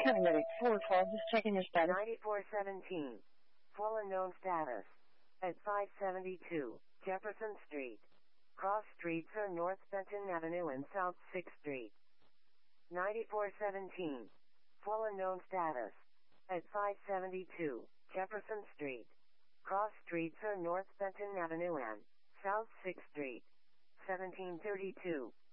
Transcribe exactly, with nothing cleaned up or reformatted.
Paramedic four twelve, just checking your status. ninety-four seventeen. Full unknown status. At five seventy-two, Jefferson Street. Cross streets are North Benton Avenue and South sixth Street. ninety-four seventeen. Full unknown status. At five seventy-two, Jefferson Street. Cross streets are North Benton Avenue and South sixth Street. seventeen thirty-two.